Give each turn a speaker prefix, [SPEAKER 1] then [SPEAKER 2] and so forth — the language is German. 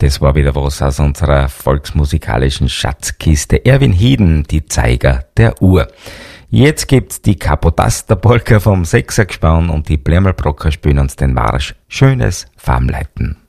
[SPEAKER 1] Das war wieder was aus unserer volksmusikalischen Schatzkiste. Erwin Hieden, die Zeiger der Uhr. Jetzt gibt's die Kapotaster-Polka vom Sechsergespann und die Blemmelbrocker spielen uns den Marsch Schönes Farmleiten.